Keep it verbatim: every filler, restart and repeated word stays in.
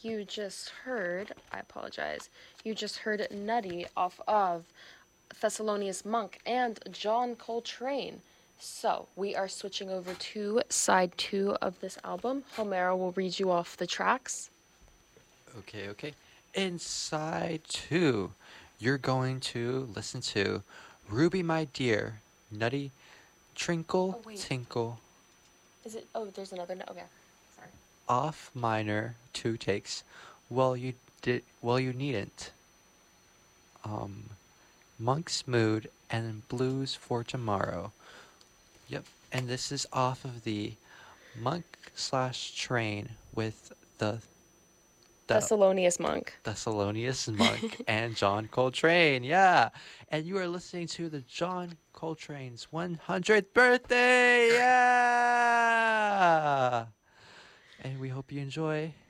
you just heard, I apologize, you just heard Nutty off of Thessalonius Monk and John Coltrane. So, we are switching over to side two of this album. Homero will read you off the tracks. Okay, okay. In side two, you're going to listen to Ruby My Dear, Nutty, Trinkle, Oh, wait. Tinkle, Is it? Oh, there's another note. Okay. Sorry. off minor, two takes. Well, you did. Well, you needn't. Um, Monk's Mood and Blues for Tomorrow. Yep, and this is off of the Monk slash Train with the the Thessalonius Monk. Thessalonius Monk and John Coltrane. Yeah, and you are listening to the John Coltrane's one hundredth birthday. Yeah, and we hope you enjoy.